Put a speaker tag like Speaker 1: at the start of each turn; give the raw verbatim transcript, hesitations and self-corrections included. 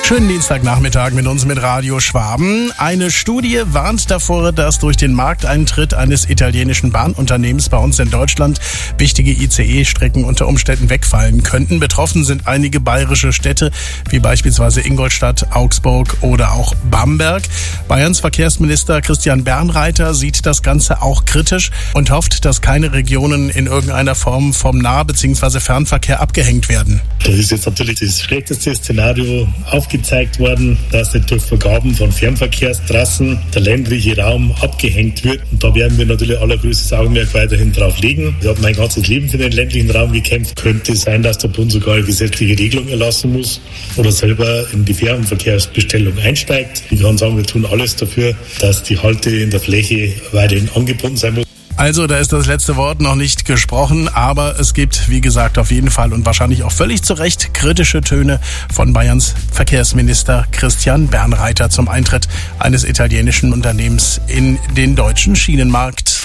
Speaker 1: Schönen Dienstagnachmittag mit uns mit Radio Schwaben. Eine Studie warnt davor, dass durch den Markteintritt eines italienischen Bahnunternehmens bei uns in Deutschland wichtige I C E-Strecken unter Umständen wegfallen könnten. Betroffen sind einige bayerische Städte, wie beispielsweise Ingolstadt, Augsburg oder auch Bamberg. Bayerns Verkehrsminister Christian Bernreiter sieht das Ganze auch kritisch und hofft, dass keine Regionen in irgendeiner Form vom Nah- bzw. Fernverkehr abgehängt werden.
Speaker 2: Das ist jetzt natürlich das schlechteste Szenario aufgezeigt worden, dass nicht durch Vergaben von Fernverkehrstrassen der ländliche Raum abgehängt wird. Und da werden wir natürlich allergrößtes Augenmerk weiterhin drauf legen. Ich habe mein ganzes Leben für den ländlichen Raum gekämpft. Könnte sein, dass der Bund sogar eine gesetzliche Regelung erlassen muss oder selber in die Fernverkehrsbestellung einsteigt. Ich kann sagen, wir tun alles dafür, dass die Halte in der Fläche weiterhin angebunden sein muss.
Speaker 1: Also, da ist das letzte Wort noch nicht gesprochen, aber es gibt, wie gesagt, auf jeden Fall und wahrscheinlich auch völlig zu Recht kritische Töne von Bayerns Verkehrsminister Christian Bernreiter zum Eintritt eines italienischen Unternehmens in den deutschen Schienenmarkt.